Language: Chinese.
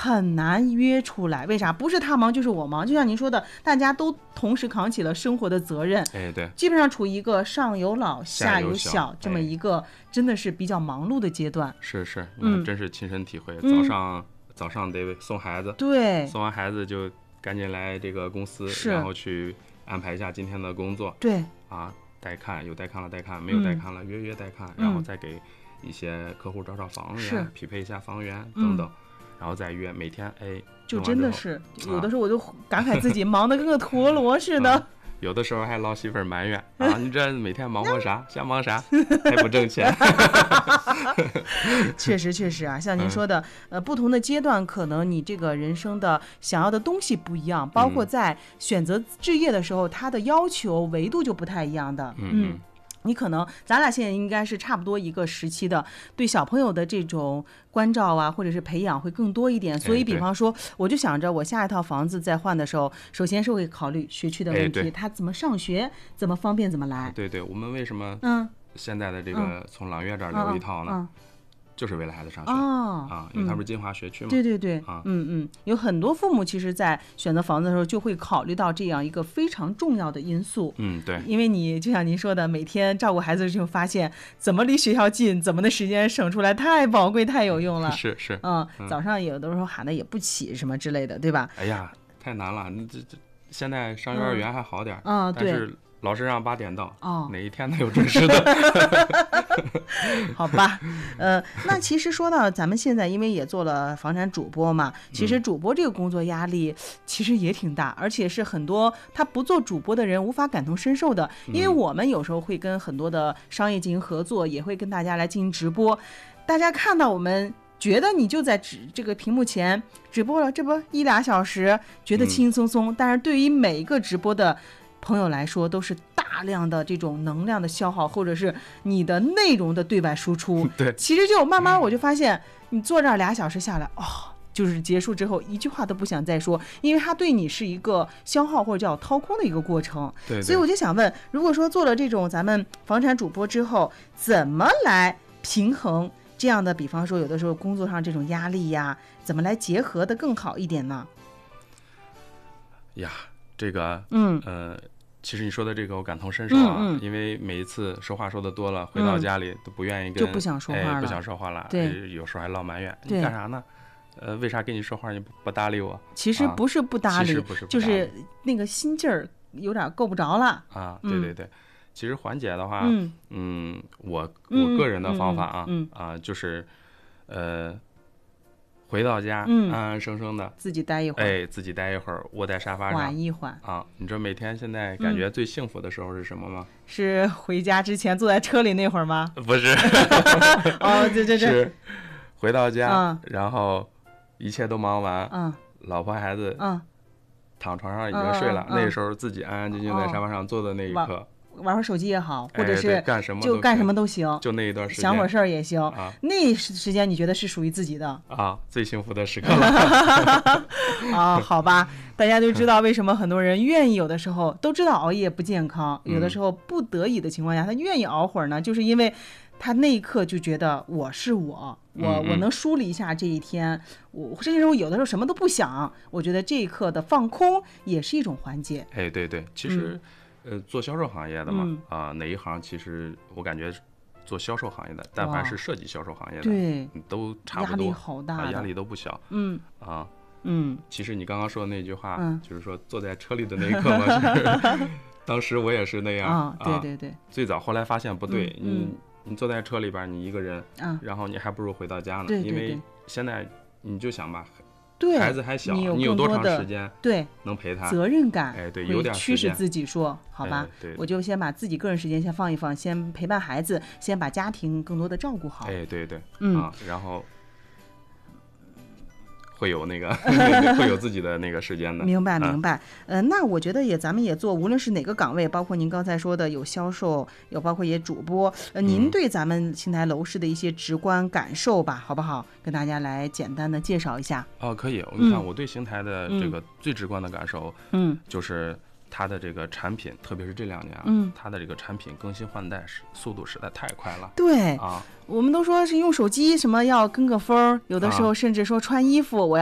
很难约出来。为啥？不是他忙就是我忙，就像您说的，大家都同时扛起了生活的责任， 对， 基本上处于一个上有老下有小这么一个真的是比较忙碌的阶段。 是，真是亲身体会。早上得送孩子， 对， 送完孩子就赶紧来这个公司，然后去安排一下今天的工作。 对带看，有带看了带看，没有带看了约带看，然后再给一些客户找房源，匹配一下房源等等，然后再约。每天就真的是有的时候我就感慨自己忙得跟个陀螺似的。 有的时候还老媳妇儿埋怨你这每天忙活啥，瞎忙啥，还不挣钱。 确实啊，像您说的，不同的阶段，可能你这个人生的想要的东西不一样，包括在选择置业的时候，他的要求维度就不太一样的。你可能咱俩现在应该是差不多一个时期的，对小朋友的这种关照啊，或者是培养会更多一点。所以比方说我就想着我下一套房子再换的时候，首先是会考虑学区的问题，他怎么上学怎么方便怎么来。 对，我们为什么现在的这个从朗月这儿留一套呢？就是为了孩子上学因为他不是金华学区嘛。 对有很多父母其实在选择房子的时候就会考虑到这样一个非常重要的因素。 对， 因为你就像您说的，每天照顾孩子的时候发现怎么离学校近，怎么的时间省出来太宝贵太有用了。 是早上有的时候喊的也不起什么之类的，对吧？ 哎呀，太难了。这现在上幼儿园还好点但是老师让8点到哪一天能有准时的？ 好吧，那其实说到咱们现在，因为也做了房产主播嘛，其实主播这个工作压力其实也挺大，而且是很多他不做主播的人无法感同身受的。因为我们有时候会跟很多的商业进行合作，也会跟大家来进行直播，大家看到我们觉得你就在这个屏幕前直播了，这不1-2小时，觉得轻轻松松，但是对于每一个直播的朋友来说，都是大量的这种能量的消耗，或者是你的内容的对外输出。 对， 其实就慢慢我就发现，你坐这儿2小时下来，就是结束之后一句话都不想再说，因为它对你是一个消耗或者叫掏空的一个过程。 对， 所以我就想问，如果说做了这种咱们房产主播之后，怎么来平衡这样的，比方说有的时候工作上这种压力呀，怎么来结合的更好一点呢？ 呀，这个其实你说的这个我感同身受因为每一次说话说的多了，回到家里都不愿意跟， 就不想说话了， 不想说话了。 对， 有时候还老埋怨，你干啥呢？为啥跟你说话你不搭理我？ 其实不是不搭理， 其实不是不搭理， 就是那个心劲儿有点够不着了对。其实缓解的话，我个人的方法就是回到家安安生生的自己待一会儿， 自己待一会儿，窝在沙发上缓一缓你知道每天现在感觉最幸福的时候是什么吗？ 是回家之前坐在车里那会儿吗？ 不是对是回到家然后一切都忙完老婆孩子躺床上已经睡了那时候自己安安静静在沙发上坐的那一刻， 玩会儿手机也好，或者是干什么都行，就那一段时间想会儿事儿也行那时间你觉得是属于自己的最幸福的时刻了好吧，大家都知道为什么很多人愿意有的时候都知道熬夜不健康，有的时候不得已的情况下他愿意熬会儿呢，就是因为他那一刻就觉得我是我能梳理一下这一天，我甚至我有的时候什么都不想，我觉得这一刻的放空也是一种缓解。 对，其实做销售行业的嘛哪一行其实我感觉做销售行业的，但凡是设计销售行业的， 对， 都差不多， 压力好大， 压力都不小。其实你刚刚说的那句话，就是说坐在车里的那一刻嘛，当时我也是那样对。 最早后来发现不对，你坐在车里边，你一个人，然后你还不如回到家呢，因为现在你就想吧。孩子还小，你有多长时间能陪他？ 责任感对，有点驱使自己说好吧，我就先把自己个人时间先放一放，先陪伴孩子，先把家庭更多的照顾好。 对，然后会有那个会有自己的那个时间的。 明白。那我觉得咱们也做，无论是哪个岗位，包括您刚才说的有销售，有包括也主播，您对咱们邢台楼市的一些直观感受吧，好不好？跟大家来简单的介绍一下。 可以。你看我对邢台的这个最直观的感受，就是它的这个产品，特别是这2年它的这个产品更新换代速度实在太快了。 对我们都说是用手机什么要跟个风，有的时候甚至说穿衣服我要